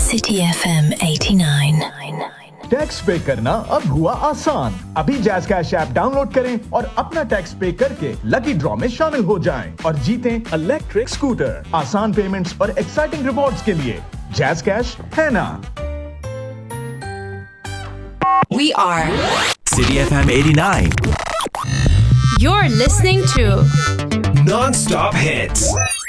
City FM 89. Tax पे करना अब हुआ आसान। अभी जैज़ कैश ऐप डाउनलोड करें और अपना टैक्स पे करके लकी ड्रॉ में शामिल हो जाएं और जीतें इलेक्ट्रिक स्कूटर। आसान पेमेंट्स और एक्साइटिंग रिवॉर्ड्स के लिए जैज़ कैश है ना। We are City FM 89. You're listening to Non-stop hits.